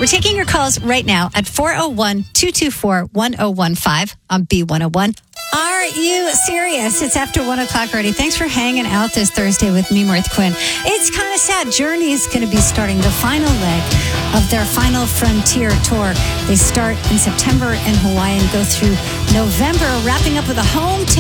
We're taking your calls right now at 401-224-1015 on B101. Are you serious? It's after 1 o'clock already. Thanks for hanging out this Thursday with me, Mirth Quinn. It's kind of sad. Journey is going to be starting the final leg of their Final Frontier tour. They start in September in Hawaii and go through November, wrapping up with a hometown